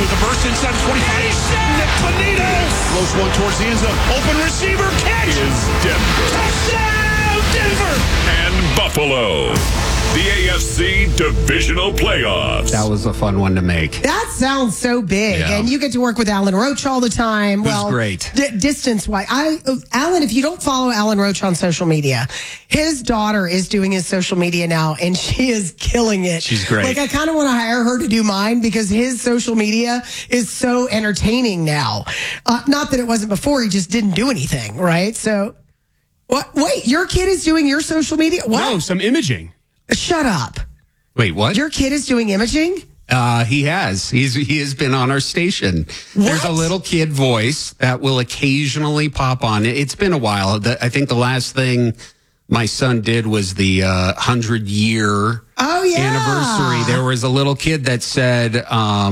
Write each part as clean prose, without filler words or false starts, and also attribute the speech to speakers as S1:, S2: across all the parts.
S1: with a burst inside the 25. Nick Bonito. Close one towards the end zone. Open receiver catch.
S2: Is Denver.
S1: Touchdown, Denver.
S2: And Buffalo. The AFC Divisional Playoffs.
S3: That was a fun one to make.
S4: That sounds so big.
S3: Yeah.
S4: And you get to work with Alan Roach all the time.
S3: Who's great.
S4: Distance-wise. Alan, if you don't follow Alan Roach on social media, his daughter is doing his social media now, and she is killing it.
S3: She's great.
S4: Like, I kind of want to hire her to do mine because his social media is so entertaining now. Not that it wasn't before. He just didn't do anything, right? So, what? Wait, your kid is doing your social media? What?
S5: No, some imaging.
S4: Shut up.
S3: Wait, what?
S4: Your kid is doing imaging?
S3: He has. He has been on our station. There's a little kid voice that will occasionally pop on. It's been a while. I think the last thing my son did was the 100-year anniversary. There was a little kid that said,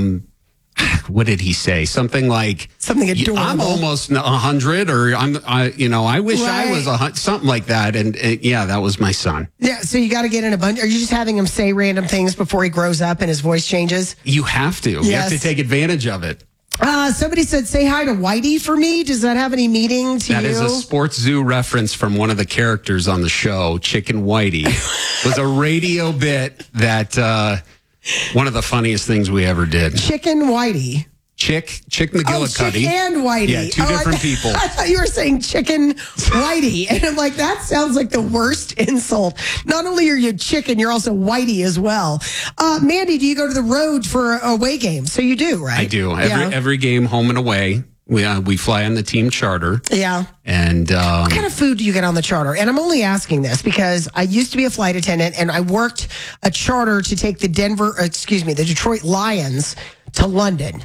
S3: what did he say? Something like
S4: something adorable.
S3: I'm almost 100, or I wish I was 100, something like that. And yeah, that was my son.
S4: Yeah. So you got to get in a bunch. Are you just having him say random things before he grows up and his voice changes?
S3: You have to.
S4: Yes.
S3: You have to take advantage of it.
S4: Somebody said, say hi to Whitey for me. Does that have any meaning to you?
S3: That is a Sports Zoo reference from one of the characters on the show, Chicken Whitey. It was a radio bit that one of the funniest things we ever did.
S4: Chicken Whitey.
S3: Chick McGillicuddy.
S4: Chick and Whitey.
S3: Yeah, two different people.
S4: I thought you were saying Chicken Whitey. And I'm like, that sounds like the worst insult. Not only are you chicken, you're also Whitey as well. Mandy, do you go to the road for away games? So you do, right?
S3: I do. Every game, home and away. We fly on the team charter.
S4: Yeah.
S3: And
S4: what kind of food do you get on the charter? And I'm only asking this because I used to be a flight attendant and I worked a charter to take the Detroit Lions to London.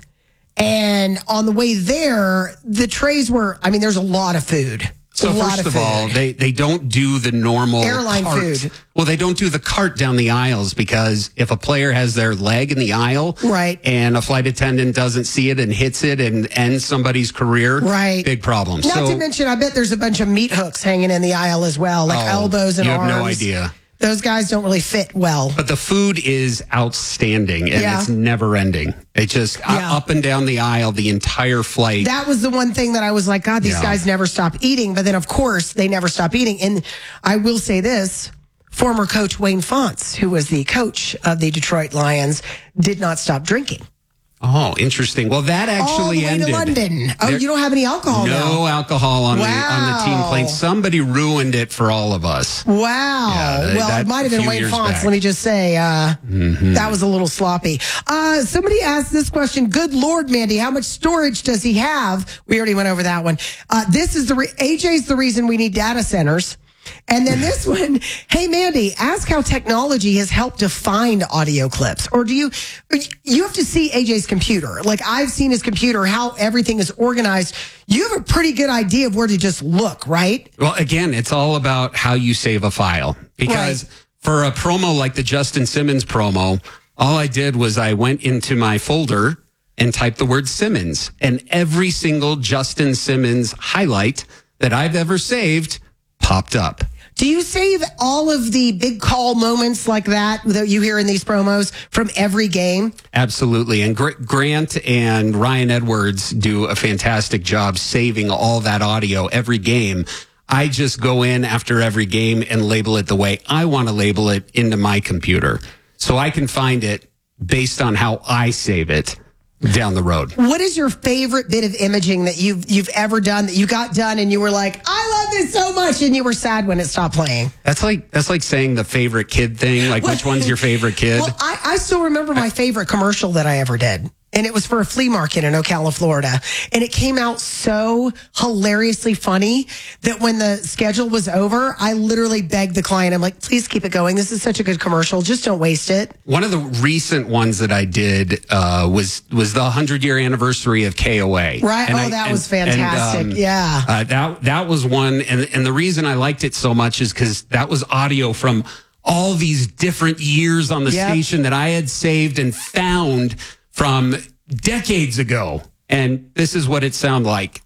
S4: And on the way there, the trays were, there's a lot of food.
S3: So first of all, they don't do the normal
S4: airline
S3: cart.
S4: food.
S3: Well, they don't do the cart down the aisles because if a player has their leg in the aisle,
S4: right,
S3: and a flight attendant doesn't see it and hits it and ends somebody's career,
S4: right,
S3: big problem.
S4: Not to mention, I bet there's a bunch of meat hooks hanging in the aisle as well, like elbows and arms.
S3: You have no idea.
S4: Those guys don't really fit well.
S3: But the food is outstanding, and it's never ending. It just up and down the aisle, the entire flight.
S4: That was the one thing that I was like, God, these guys never stop eating. But then, of course, they never stop eating. And I will say this, former coach Wayne Fonts, who was the coach of the Detroit Lions, did not stop drinking.
S3: Oh, interesting. Well, that actually
S4: ended. All the way to London. Oh, you don't have any alcohol now?
S3: No alcohol on the team plane. Somebody ruined it for all of us.
S4: Wow.
S3: Yeah,
S4: well, it might have been Wayne Fonts. Let me just say, that was a little sloppy. Somebody asked this question. Good Lord, Mandy, how much storage does he have? We already went over that one. This is AJ's the reason we need data centers. And then this one, hey, Mandy, ask how technology has helped to find audio clips. Or do you have to see AJ's computer. Like, I've seen his computer, how everything is organized. You have a pretty good idea of where to just look, right?
S3: Well, again, it's all about how you save a file. Because for a promo like the Justin Simmons promo, all I did was I went into my folder and typed the word Simmons. And every single Justin Simmons highlight that I've ever saved popped up.
S4: Do you save all of the big call moments like that you hear in these promos from every game?
S3: Absolutely. And Grant and Ryan Edwards do a fantastic job saving all that audio every game. I just go in after every game and label it the way I want to label it into my computer. So I can find it based on how I save it down the road.
S4: What is your favorite bit of imaging that you've ever done that you got done and you were like, I love this so much, and you were sad when it stopped playing?
S3: That's like saying the favorite kid thing. Like, which one's your favorite kid?
S4: Well, I still remember my favorite commercial that I ever did. And it was for a flea market in Ocala, Florida. And it came out so hilariously funny that when the schedule was over, I literally begged the client, I'm like, please keep it going. This is such a good commercial. Just don't waste it.
S3: One of the recent ones that I did was the 100-year anniversary of KOA.
S4: Right.
S3: And
S4: that was fantastic. Yeah.
S3: That was one. And the reason I liked it so much is because that was audio from all these different years on the station that I had saved and found from decades ago. And this is what it sounded like.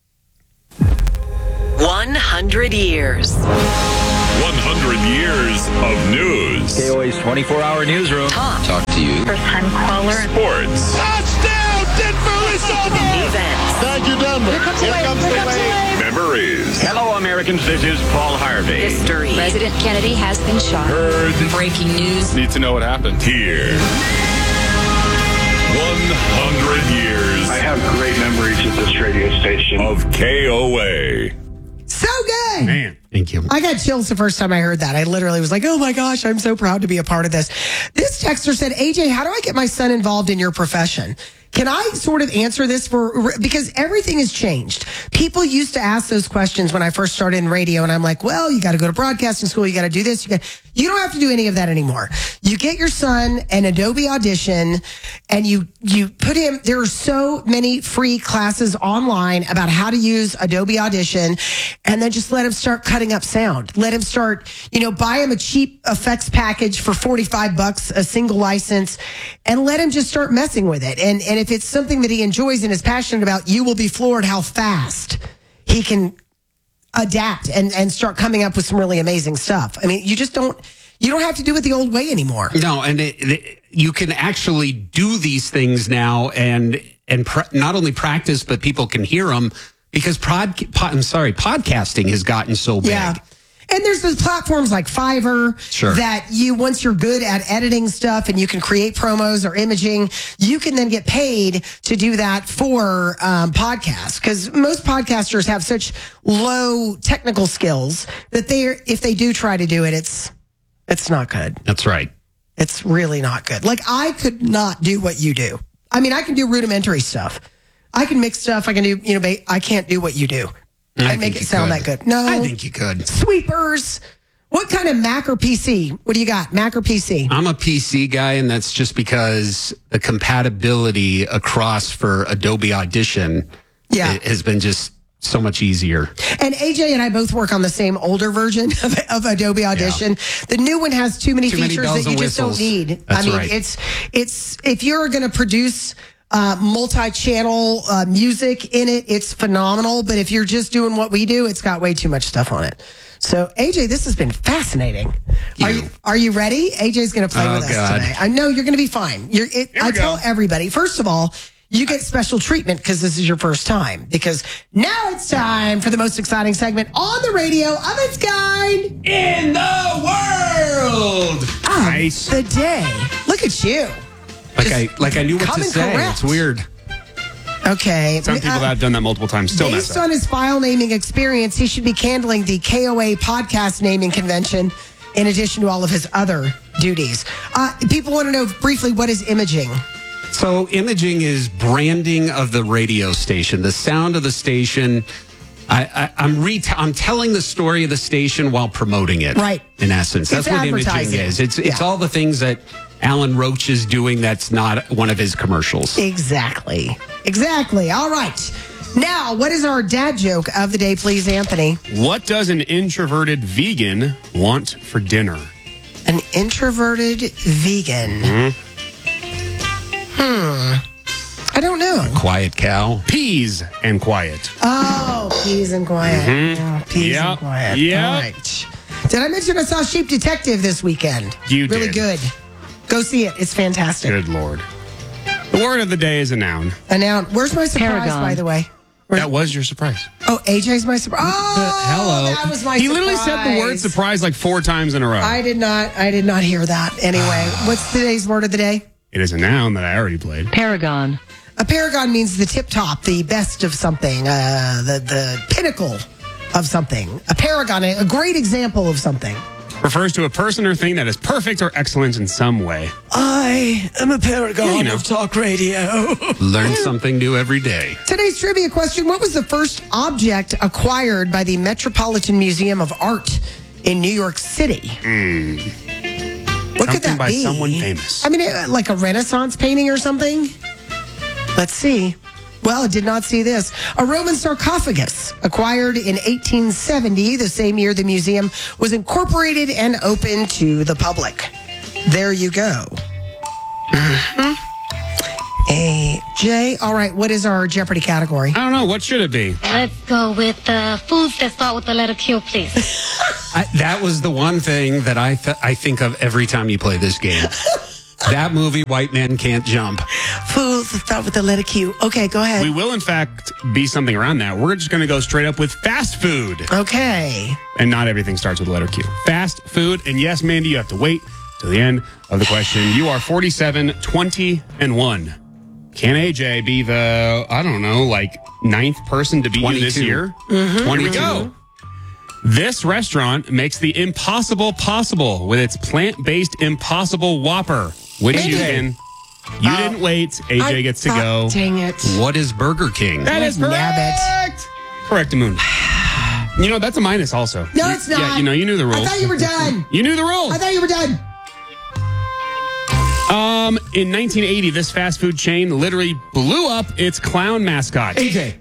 S6: 100 years.
S2: 100 years of news.
S7: KOA's 24-hour newsroom.
S6: Talk
S7: to you.
S6: First-time caller.
S2: Sports.
S1: Touchdown, It's over.
S6: Events.
S5: Thank you, Denver. Here comes the wave.
S2: Memories.
S7: Hello, Americans. This is Paul Harvey.
S6: History.
S8: President Kennedy has been shot.
S2: Heard.
S8: Breaking news.
S2: Need to know what happened. Here. 100 years
S9: I have great memories of this radio station.
S2: of KOA.
S4: So good.
S3: Man, thank you.
S4: I got chills the first time I heard that. I literally was like, oh my gosh, I'm so proud to be a part of this. This texter said, AJ, how do I get my son involved in your profession? Can I sort of answer this because everything has changed. People used to ask those questions when I first started in radio, and I'm like, well, you got to go to broadcasting school. You got to do this. You don't have to do any of that anymore. You get your son an Adobe Audition and you put him, there are so many free classes online about how to use Adobe Audition, and then just let him start cutting up sound. Let him start, buy him a cheap effects package for $45, a single license, and let him just start messing with it. And if it's something that he enjoys and is passionate about, you will be floored how fast he can adapt and start coming up with some really amazing stuff. I mean, you don't have to do it the old way anymore.
S3: No, and you can actually do these things now and not only practice, but people can hear them because podcasting has gotten so big.
S4: Yeah. And there's those platforms like Fiverr that once you're good at editing stuff and you can create promos or imaging, you can then get paid to do that for podcasts. Because most podcasters have such low technical skills that if they do try to do it, it's not good.
S3: That's right.
S4: It's really not good. Like, I could not do what you do. I mean, I can do rudimentary stuff. I can mix stuff. I can do, I can't do what you do. I make it sound that good. No.
S3: I think you could.
S4: Sweepers. What kind of Mac or PC? What do you got? Mac or PC?
S3: I'm a PC guy, and that's just because the compatibility across for Adobe Audition has been just so much easier.
S4: And AJ and I both work on the same older version of Adobe Audition. Yeah. The new one has too many features that you just don't need.
S3: That's
S4: right. It's if you're going to produce multi-channel music in it, it's phenomenal. But if you're just doing what we do, it's got way too much stuff on it. So, AJ, this has been fascinating. Are you ready? AJ's going to play with us today. I know you're going to be fine. I tell everybody, first of all, you get special treatment because this is your first time. Because now it's time for the most exciting segment on the radio of its kind
S3: in the world.
S4: Nice. The day. Look at you.
S3: Like I knew what to say.
S4: Correct.
S3: It's weird.
S4: Okay.
S10: Some people that have done that multiple times still mess up.
S4: Based on his file naming experience, he should be handling the KOA podcast naming convention in addition to all of his other duties. People want to know briefly, what is imaging?
S3: So imaging is branding of the radio station, the sound of the station. I'm telling the story of the station while promoting it.
S4: Right.
S3: In essence, that's what imaging is. It's all the things that Alan Roach is doing that's not one of his commercials.
S4: Exactly. All right. Now, what is our dad joke of the day, please, Anthony?
S10: What does an introverted vegan want for dinner?
S4: An introverted vegan. I don't know.
S3: Quiet cow.
S10: Peas and quiet.
S4: Oh, peas and quiet.
S10: Mm-hmm.
S4: Peas and quiet.
S10: Yeah.
S4: All right. Did I mention I saw Sheep Detective this weekend?
S10: You
S4: did. Really good. Go see it. It's fantastic.
S10: Good Lord. The word of the day is a noun.
S4: A noun. Where's my surprise,
S8: Paragon.
S4: By the way?
S10: That was your surprise.
S4: Oh, AJ's my surprise. Oh,
S10: hello.
S4: That was my
S10: He
S4: surprise.
S10: literally said the word surprise like 4 times in a row.
S4: I did not hear that. Anyway, what's today's word of the day?
S10: It is a noun that I already played.
S8: Paragon.
S4: A paragon means the tip top, the best of something, the pinnacle of something. A paragon, a great example of something.
S10: Refers to a person or thing that is perfect or excellent in some way.
S4: I am a paragon of talk radio.
S3: Learn something new every day.
S4: Today's trivia question: what was the first object acquired by the Metropolitan Museum of Art in New York City? What could that
S10: by
S4: be?
S10: someone famous.
S4: I mean, like a Renaissance painting or something? Let's see. Well, I did not see this. A Roman sarcophagus acquired in 1870, the same year the museum was incorporated and opened to the public. There you go. AJ. All right, what is our Jeopardy category?
S10: I don't know. What should it be?
S11: Let's go with foods that start with the letter Q, please.
S3: That was the one thing that I think of every time you play this game. That movie, White Men Can't Jump.
S4: Fools that start with the letter Q. Okay, go ahead.
S10: We will, in fact, be something around that. We're just going to go straight up with fast food.
S4: Okay.
S10: And not everything starts with the letter Q. Fast food. And yes, Mandy, you have to wait till the end of the question. You are 47, 20, and 1. Can AJ be the, I don't know, like 9th person to beat you this year?
S4: Mm-hmm.
S10: Here we go. This restaurant makes the impossible possible with its plant-based Impossible Whopper. Which chicken? You didn't wait. AJ gets to go.
S4: Dang it.
S3: What is Burger King?
S10: That is correct. Correct, Moon. You know, that's a minus also.
S4: No, it's not.
S10: Yeah, you knew the rules.
S4: I thought you were done.
S10: You knew the rules.
S4: I thought you were done.
S10: In 1980, this fast food chain literally blew up its clown mascot.
S4: AJ.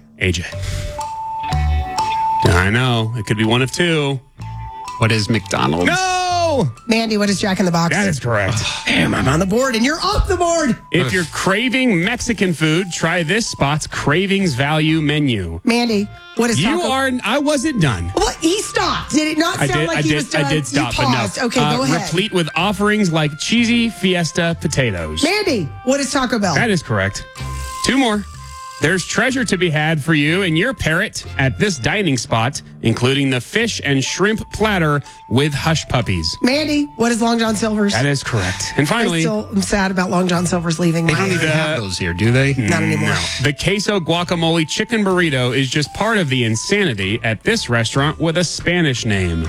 S10: I know. It could be one of two.
S3: What is McDonald's?
S10: No!
S4: Mandy, what is Jack in the Box?
S10: That is correct.
S4: Damn, I'm on the board and you're off the board.
S10: If you're craving Mexican food, try this spot's Cravings Value Menu.
S4: Mandy, what is Taco?
S10: I wasn't done.
S4: Well, he stopped. Did it not sound like he was done?
S10: I did stop,
S4: you
S10: but no.
S4: paused. Okay, go ahead.
S10: Replete with offerings like cheesy Fiesta potatoes.
S4: Mandy, what is Taco Bell?
S10: That is correct. 2 more. There's treasure to be had for you and your parrot at this dining spot, including the fish and shrimp platter with hush puppies.
S4: Mandy, what is Long John Silver's?
S10: That is correct. And finally,
S4: I'm sad about Long John Silver's leaving.
S3: They don't even have those here, do they?
S4: Not anymore.
S10: No. The queso guacamole chicken burrito is just part of the insanity at this restaurant with a Spanish name.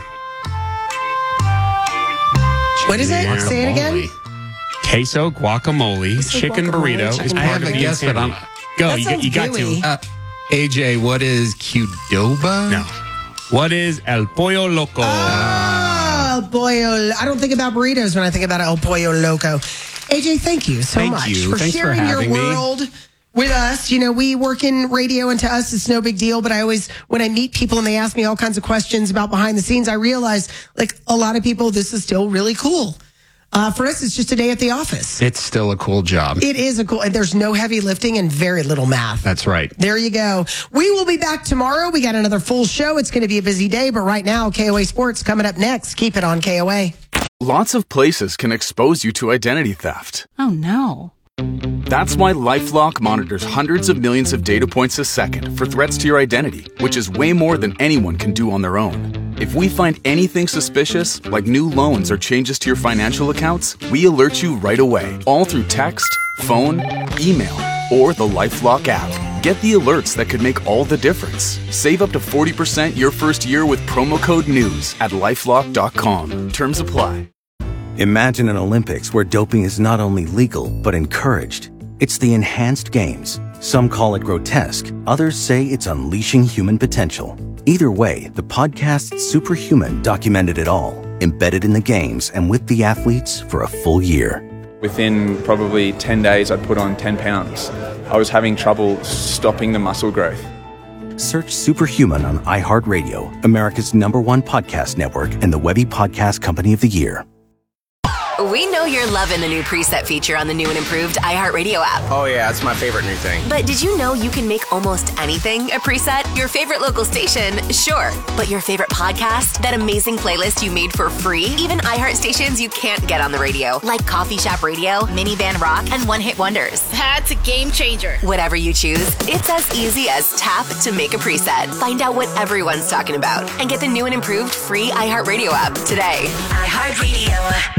S4: What is it? Say it again.
S10: Queso guacamole chicken burrito is
S3: I
S10: part
S3: have
S10: of
S3: a
S10: the
S3: guess, but
S10: insanity. Go, you got
S4: gooey.
S10: to.
S3: AJ, what is Qdoba?
S10: No. What is El Pollo Loco?
S4: Oh, boy. I don't think about burritos when I think about El Pollo Loco. AJ, thank you so much for
S3: Thanks
S4: sharing
S3: for
S4: your
S3: having me.
S4: world with us. You know, we work in radio, and to us, it's no big deal. But I always, when I meet people and they ask me all kinds of questions about behind the scenes, I realize, like a lot of people, this is still really cool. For us, it's just a day at the office.
S3: It's still a cool job.
S4: It is a cool, and there's no heavy lifting and very little math.
S3: That's right.
S4: There you go. We will be back tomorrow. We got another full show. It's going to be a busy day, but right now, KOA Sports coming up next. Keep it on KOA.
S12: Lots of places can expose you to identity theft.
S8: Oh, no.
S12: That's why LifeLock monitors hundreds of millions of data points a second for threats to your identity, which is way more than anyone can do on their own. If we find anything suspicious, like new loans or changes to your financial accounts, we alert you right away, all through text, phone, email, or the LifeLock app. Get the alerts that could make all the difference. Save up to 40% your first year with promo code NEWS at LifeLock.com. Terms apply.
S13: Imagine an Olympics where doping is not only legal, but encouraged. It's the enhanced games. Some call it grotesque. Others say it's unleashing human potential. Either way, the podcast Superhuman documented it all, embedded in the games and with the athletes for a full year.
S14: Within probably 10 days, I'd put on 10 pounds. I was having trouble stopping the muscle growth.
S13: Search Superhuman on iHeartRadio, America's #1 podcast network and the Webby Podcast Company of the Year.
S6: We know you're loving the new preset feature on the new and improved iHeartRadio app.
S15: Oh, yeah, it's my favorite new thing.
S6: But did you know you can make almost anything a preset? Your favorite local station, sure. But your favorite podcast? That amazing playlist you made for free? Even iHeart stations you can't get on the radio, like Coffee Shop Radio, Minivan Rock, and One Hit Wonders.
S11: That's a game changer.
S6: Whatever you choose, it's as easy as tap to make a preset. Find out what everyone's talking about and get the new and improved free iHeartRadio app today. iHeartRadio.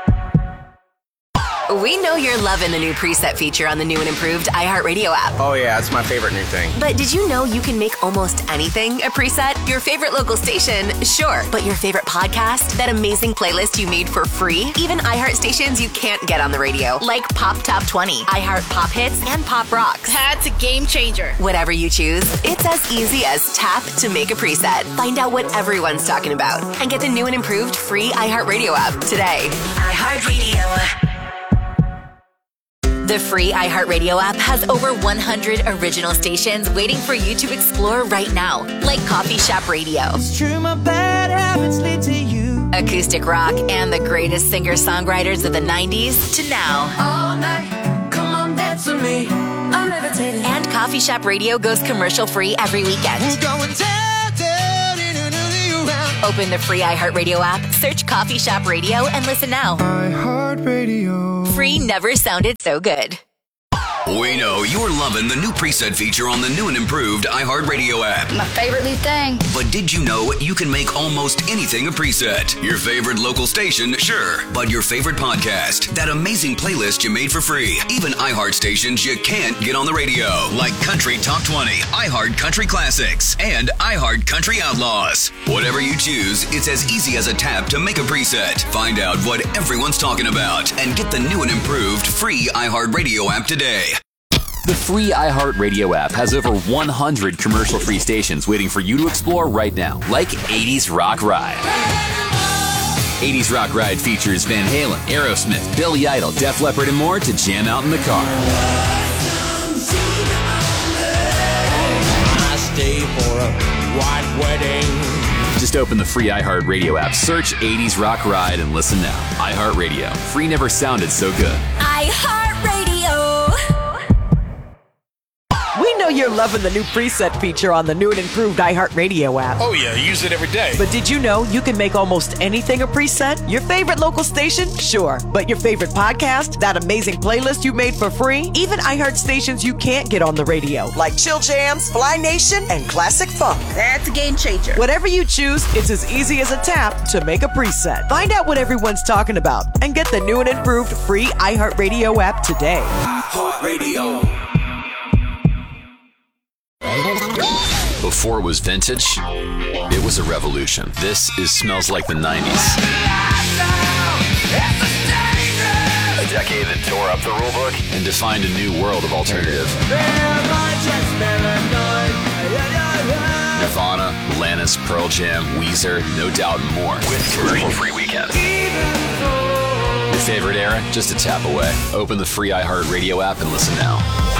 S6: We know you're loving the new preset feature on the new and improved iHeartRadio app.
S15: Oh, yeah, it's my favorite new thing.
S6: But did you know you can make almost anything a preset? Your favorite local station, sure. But your favorite podcast? That amazing playlist you made for free? Even iHeart stations you can't get on the radio, like Pop Top 20, iHeart Pop Hits, and Pop Rocks.
S11: That's a game changer.
S6: Whatever you choose, it's as easy as tap to make a preset. Find out what everyone's talking about and get the new and improved free iHeartRadio app today. iHeartRadio. The free iHeartRadio app has over 100 original stations waiting for you to explore right now, like Coffee Shop Radio,
S16: It's true, my bad habits lead to you.
S6: acoustic rock, and the greatest singer-songwriters of the 90s to now.
S16: All night, come on, dance with me. I'm levitating.
S6: And Coffee Shop Radio goes commercial-free every weekend.
S16: We're going down, down, in and around.
S6: Open the free iHeartRadio app, search Coffee Shop Radio, and listen now.
S17: iHeartRadio.
S6: Free never sounded so good.
S18: We know you're loving the new preset feature on the new and improved iHeartRadio app.
S8: My favorite new thing.
S18: But did you know you can make almost anything a preset? Your favorite local station, sure. But your favorite podcast, that amazing playlist you made for free. Even iHeart stations you can't get on the radio, like Country Top 20, iHeart Country Classics, and iHeart Country Outlaws. Whatever you choose, it's as easy as a tap to make a preset. Find out what everyone's talking about and get the new and improved free iHeartRadio app today.
S19: The free iHeartRadio app has over 100 commercial-free stations waiting for you to explore right now, like 80s Rock Ride. 80s Rock Ride features Van Halen, Aerosmith, Billy Idol, Def Leppard, and more to jam out in the car.
S16: I stay for a white wedding.
S19: Just open the free iHeartRadio app, search 80s Rock Ride, and listen now. iHeartRadio. Free never sounded so good.
S6: iHeartRadio.
S20: We know you're loving the new preset feature on the new and improved iHeartRadio app.
S1: Oh, yeah, I use it every day.
S20: But did you know you can make almost anything a preset? Your favorite local station? Sure. But your favorite podcast? That amazing playlist you made for free? Even iHeart stations you can't get on the radio, like Chill Jams, Fly Nation, and Classic Funk.
S21: That's a game changer.
S20: Whatever you choose, it's as easy as a tap to make a preset. Find out what everyone's talking about and get the new and improved free iHeartRadio app today.
S18: iHeartRadio.
S19: Before it was vintage, it was a revolution. This is Smells Like the 90s. A decade that tore up the rulebook and defined a new world of alternative. Nirvana, Alanis, Pearl Jam, Weezer, No Doubt, and more. With commercial-free weekends. Your favorite era? Just a tap away. Open the free iHeartRadio app and listen now.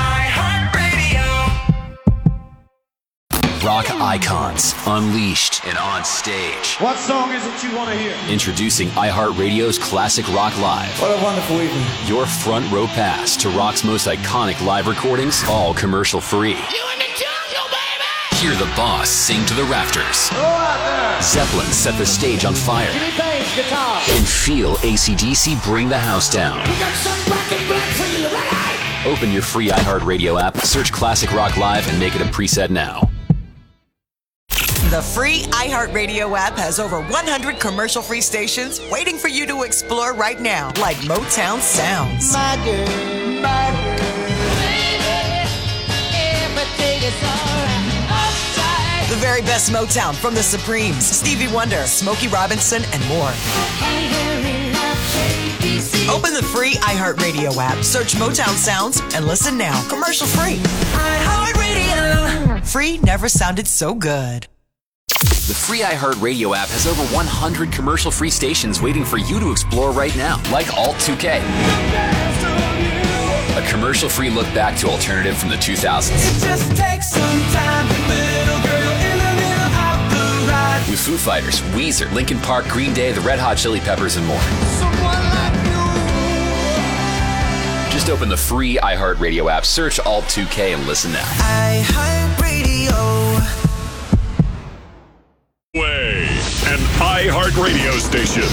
S19: Rock icons, unleashed and on stage.
S22: What song is it you want to hear?
S19: Introducing iHeartRadio's Classic Rock Live.
S22: What a wonderful evening.
S19: Your front row pass to rock's most iconic live recordings, all commercial free.
S16: You in the jungle, baby!
S19: Hear the boss sing to the rafters.
S22: Go out there!
S19: Zeppelin set the stage on fire.
S22: Jimmy Page, guitar.
S19: And feel AC/DC bring the house down.
S16: We got some black and black for you, right?
S19: Open your free iHeartRadio app, search Classic Rock Live, and make it a preset now.
S20: The free iHeartRadio app has over 100 commercial-free stations waiting for you to explore right now, like Motown Sounds.
S16: My girl, baby, everything is alright. Upside.
S20: The very best Motown from the Supremes, Stevie Wonder, Smokey Robinson, and more. Open the free iHeartRadio app, search Motown Sounds, and listen now. Commercial-free. iHeartRadio. Free never sounded so good.
S19: The free iHeartRadio app has over 100 commercial-free stations waiting for you to explore right now, like Alt 2K. A commercial-free look back to alternative from the 2000s.
S16: It just takes some time, little girl in the middle of the ride.
S19: With Foo Fighters, Weezer, Linkin Park, Green Day, the Red Hot Chili Peppers, and more.
S16: Someone like you.
S19: Just open the free iHeartRadio app, search Alt 2K, and listen now.
S16: iHeartRadio.
S2: An iHeartRadio station.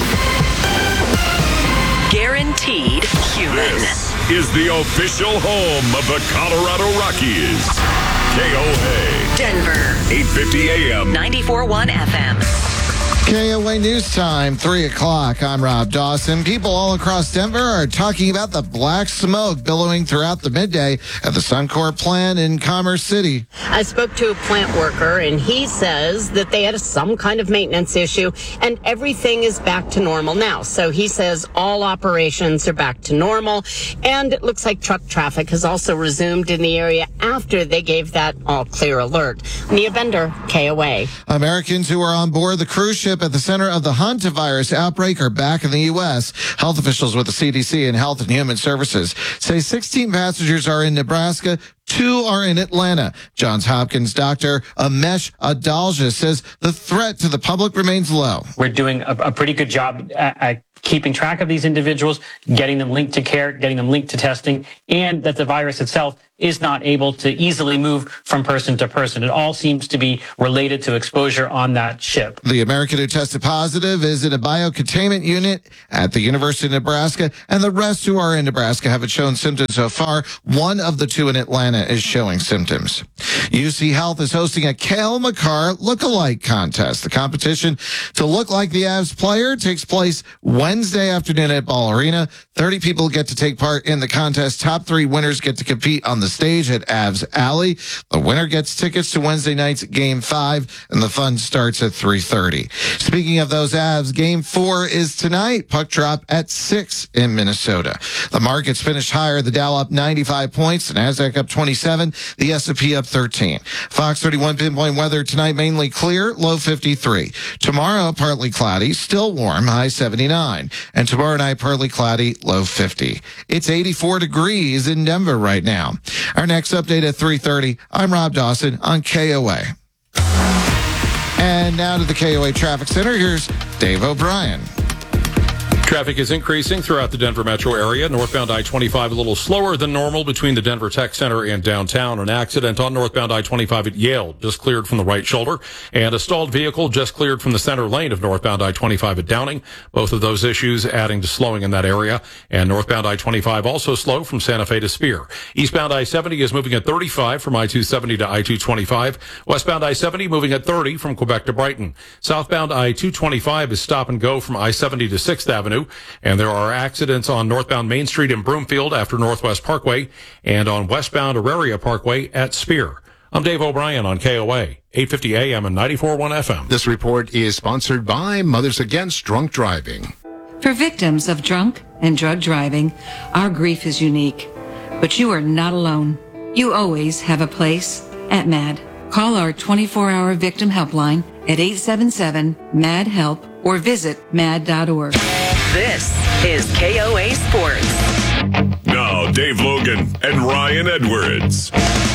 S6: Guaranteed human.
S2: This is the official home of the Colorado Rockies. KOA.
S6: Denver.
S2: 850 AM.
S6: 94.1 FM.
S23: KOA News Time, 3 o'clock. I'm Rob Dawson. People all across Denver are talking about the black smoke billowing throughout the midday at the Suncor plant in Commerce City.
S24: I spoke to a plant worker, and he says that they had some kind of maintenance issue, and everything is back to normal now. So he says all operations are back to normal, and it looks like truck traffic has also resumed in the area after they gave that all clear alert. Nia Bender, KOA.
S23: Americans who are on board the cruise ship at the center of the hantavirus outbreak are back in the U.S. Health officials with the CDC and Health and Human Services say 16 passengers are in Nebraska. 2 are in Atlanta. Johns Hopkins Dr. Amesh Adalja says the threat to the public remains low.
S25: We're doing a pretty good job at
S5: keeping track of these individuals, getting them linked to care, getting them linked to testing, and that the virus itself is not able to easily move from person to person. It all seems to be related to exposure on that ship.
S23: The American who tested positive is in a biocontainment unit at the University of Nebraska, and the rest who are in Nebraska haven't shown symptoms so far. One of the two in Atlanta is showing symptoms. UC Health is hosting a Cale Makar look-alike contest. The competition to look like the Avs player takes place Wednesday afternoon at Ball Arena. 30 people get to take part in the contest. Top 3 winners get to compete on the stage at Avs Alley. The winner gets tickets to Wednesday night's Game 5, and the fun starts at 3:30. Speaking of those Avs, Game 4 is tonight. Puck drop at 6 in Minnesota. The markets finished higher. The Dow up 95 points, the Nasdaq up 27, the S&P up 13. Fox 31 pinpoint weather tonight, mainly clear, low 53. Tomorrow, partly cloudy, still warm, high 79. And tomorrow night, partly cloudy, low 50. It's 84 degrees in Denver right now. Our next update at 3:30. I'm Rob Dawson on KOA. And now to the KOA Traffic Center. Here's Dave O'Brien.
S7: Traffic is increasing throughout the Denver metro area. Northbound I-25 a little slower than normal between the Denver Tech Center and downtown. An accident on northbound I-25 at Yale just cleared from the right shoulder, and a stalled vehicle just cleared from the center lane of northbound I-25 at Downing. Both of those issues adding to slowing in that area. And northbound I-25 also slow from Santa Fe to Spear. Eastbound I-70 is moving at 35 from I-270 to I-225. Westbound I-70 moving at 30 from Quebec to Brighton. Southbound I-225 is stop and go from I-70 to 6th Avenue. And there are accidents on northbound Main Street in Broomfield after Northwest Parkway and on westbound Auraria Parkway at Spear. I'm Dave O'Brien on KOA, 850 AM and 94.1 FM.
S9: This report is sponsored by Mothers Against Drunk Driving.
S8: For victims of drunk and drug driving, our grief is unique. But you are not alone. You always have a place at MAD. Call our 24-hour victim helpline at 877-MAD-HELP or visit mad.org.
S6: This is KOA Sports.
S2: Now, Dave Logan and Ryan Edwards.